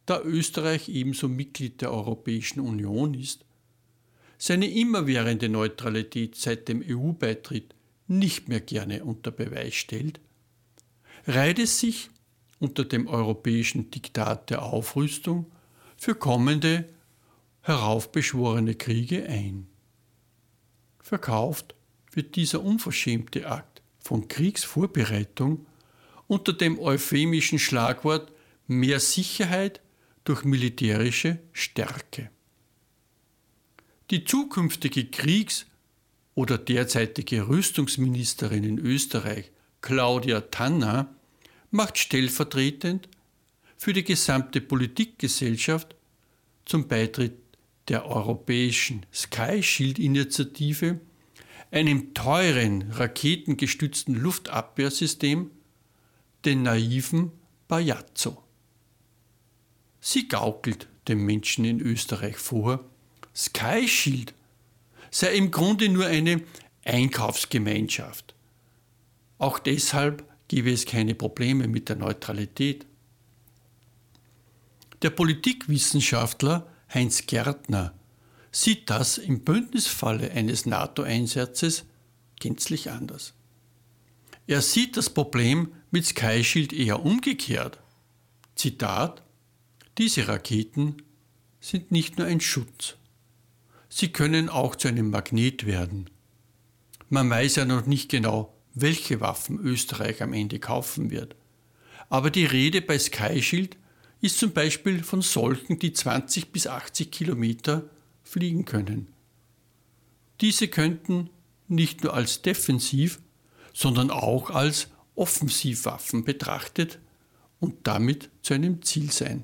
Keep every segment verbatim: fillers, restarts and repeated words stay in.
da Österreich ebenso Mitglied der Europäischen Union ist, seine immerwährende Neutralität seit dem E U-Beitritt nicht mehr gerne unter Beweis stellt, reiht es sich unter dem europäischen Diktat der Aufrüstung für kommende, heraufbeschworene Kriege ein. Verkauft wird dieser unverschämte Akt von Kriegsvorbereitung unter dem euphemischen Schlagwort mehr Sicherheit durch militärische Stärke. Die zukünftige Kriegs- oder derzeitige Rüstungsministerin in Österreich, Claudia Tanner, macht stellvertretend für die gesamte Politikgesellschaft zum Beitritt der europäischen Sky Shield-Initiative, einem teuren raketengestützten Luftabwehrsystem, den naiven Bajazzo. Sie gaukelt den Menschen in Österreich vor, Sky Shield sei im Grunde nur eine Einkaufsgemeinschaft. Auch deshalb gebe es keine Probleme mit der Neutralität. Der Politikwissenschaftler Heinz Gärtner sieht das im Bündnisfalle eines NATO-Einsatzes gänzlich anders. Er sieht das Problem mit Sky Shield eher umgekehrt. Zitat: Diese Raketen sind nicht nur ein Schutz. Sie können auch zu einem Magnet werden. Man weiß ja noch nicht genau, welche Waffen Österreich am Ende kaufen wird. Aber die Rede bei Sky Shield ist zum Beispiel von solchen, die zwanzig bis achtzig Kilometer fliegen können. Diese könnten nicht nur als Defensiv, sondern auch als Offensivwaffen betrachtet und damit zu einem Ziel sein.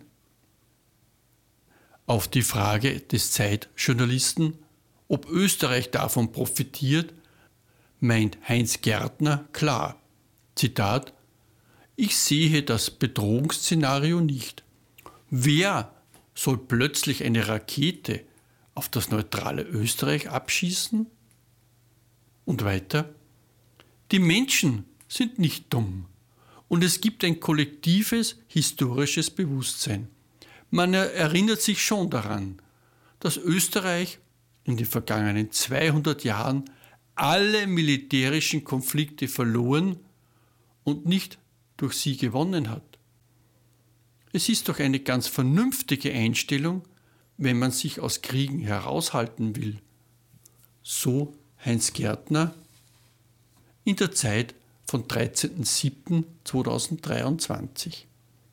Auf die Frage des Zeitjournalisten, ob Österreich davon profitiert, meint Heinz Gärtner klar, Zitat: Ich sehe das Bedrohungsszenario nicht. Wer soll plötzlich eine Rakete auf das neutrale Österreich abschießen? Und weiter: Die Menschen sind nicht dumm und es gibt ein kollektives historisches Bewusstsein. Man erinnert sich schon daran, dass Österreich in den vergangenen zweihundert Jahren alle militärischen Konflikte verloren und nicht durch sie gewonnen hat. Es ist doch eine ganz vernünftige Einstellung, wenn man sich aus Kriegen heraushalten will. So Heinz Gärtner in der Zeit von dreizehnten siebten zweitausenddreiundzwanzig.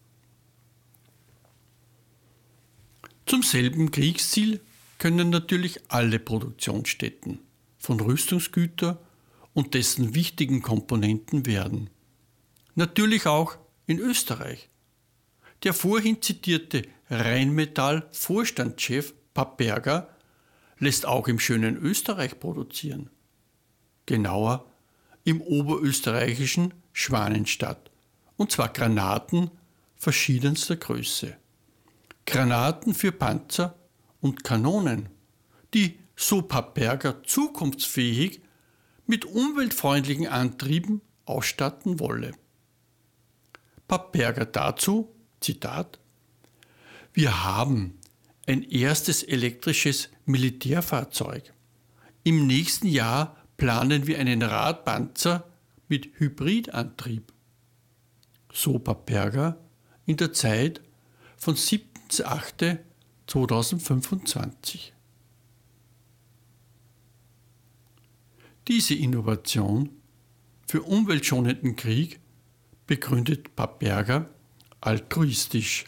Zum selben Kriegsziel können natürlich alle Produktionsstätten von Rüstungsgütern und dessen wichtigen Komponenten werden. Natürlich auch in Österreich. Der vorhin zitierte Rheinmetall-Vorstandschef Papperger lässt auch im schönen Österreich produzieren. Genauer im oberösterreichischen Schwanenstadt. Und zwar Granaten verschiedenster Größe. Granaten für Panzer und Kanonen, die, so Papperger, zukunftsfähig mit umweltfreundlichen Antrieben ausstatten wolle. Papperger dazu, Zitat: Wir haben ein erstes elektrisches Militärfahrzeug. Im nächsten Jahr planen wir einen Radpanzer mit Hybridantrieb. So Papperger in der Zeit von siebten achten zweitausendfünfundzwanzig. Diese Innovation für umweltschonenden Krieg begründet Papperger altruistisch.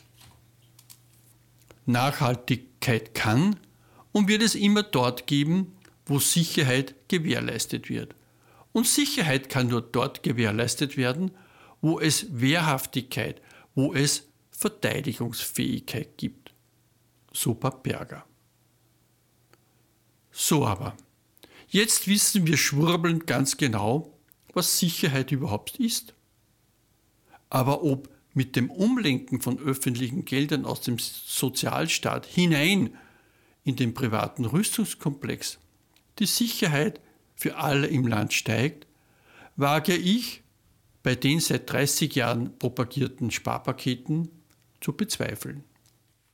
Nachhaltigkeit kann und wird es immer dort geben, wo Sicherheit gewährleistet wird. Und Sicherheit kann nur dort gewährleistet werden, wo es Wehrhaftigkeit, wo es Verteidigungsfähigkeit gibt. So Papperger. So aber, jetzt wissen wir schwurbelnd ganz genau, was Sicherheit überhaupt ist. Aber ob mit dem Umlenken von öffentlichen Geldern aus dem Sozialstaat hinein in den privaten Rüstungskomplex die Sicherheit für alle im Land steigt, wage ich bei den seit dreißig Jahren propagierten Sparpaketen zu bezweifeln.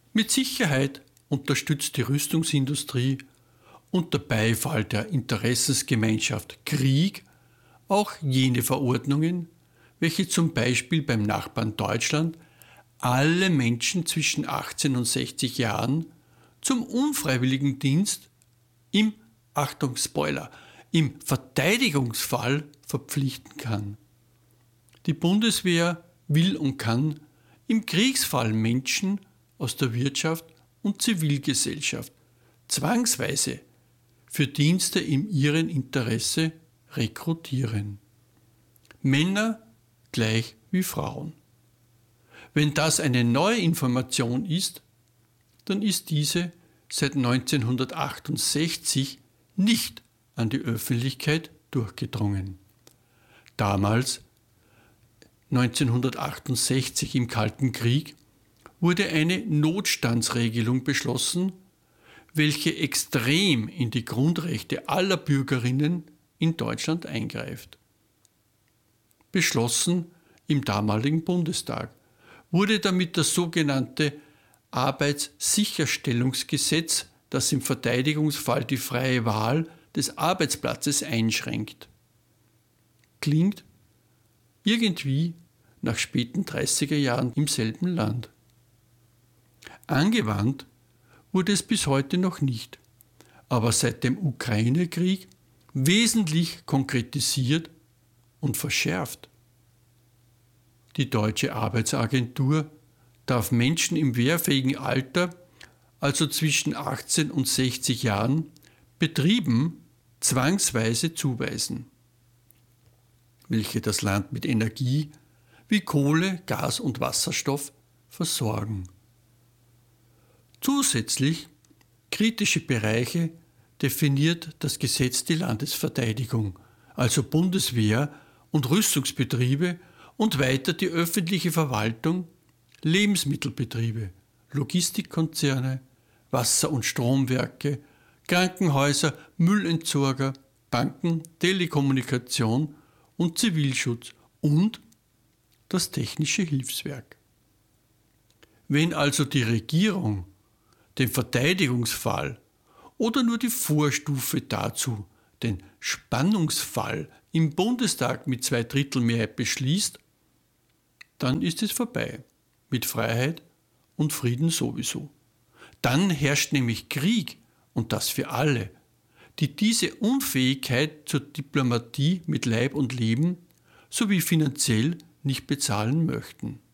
Mit Sicherheit unterstützt die Rüstungsindustrie unter Beifall der Interessensgemeinschaft Krieg auch jene Verordnungen, welche zum Beispiel beim Nachbarn Deutschland alle Menschen zwischen achtzehn und sechzig Jahren zum unfreiwilligen Dienst im, Achtung Spoiler, im Verteidigungsfall verpflichten kann. Die Bundeswehr will und kann im Kriegsfall Menschen aus der Wirtschaft und Zivilgesellschaft zwangsweise für Dienste in ihrem Interesse rekrutieren. Männer gleich wie Frauen. Wenn das eine neue Information ist, dann ist diese seit neunzehnhundertachtundsechzig nicht an die Öffentlichkeit durchgedrungen. Damals, neunzehnhundertachtundsechzig im Kalten Krieg, wurde eine Notstandsregelung beschlossen, welche extrem in die Grundrechte aller Bürgerinnen in Deutschland eingreift. Beschlossen im damaligen Bundestag wurde damit das sogenannte Arbeitssicherstellungsgesetz, das im Verteidigungsfall die freie Wahl des Arbeitsplatzes einschränkt. Klingt irgendwie nach späten dreißiger Jahren im selben Land. Angewandt wurde es bis heute noch nicht, aber seit dem Ukraine-Krieg wesentlich konkretisiert und verschärft. Die Deutsche Arbeitsagentur darf Menschen im wehrfähigen Alter, also zwischen achtzehn und sechzig Jahren, Betrieben zwangsweise zuweisen, welche das Land mit Energie wie Kohle, Gas und Wasserstoff versorgen. Zusätzlich kritische Bereiche definiert das Gesetz die Landesverteidigung, also Bundeswehr und Rüstungsbetriebe und weiter die öffentliche Verwaltung, Lebensmittelbetriebe, Logistikkonzerne, Wasser- und Stromwerke, Krankenhäuser, Müllentsorger, Banken, Telekommunikation und Zivilschutz und das Technische Hilfswerk. Wenn also die Regierung den Verteidigungsfall oder nur die Vorstufe dazu, den Spannungsfall im Bundestag mit Zweidrittelmehrheit beschließt, dann ist es vorbei mit Freiheit und Frieden sowieso. Dann herrscht nämlich Krieg und das für alle, die diese Unfähigkeit zur Diplomatie mit Leib und Leben sowie finanziell nicht bezahlen möchten.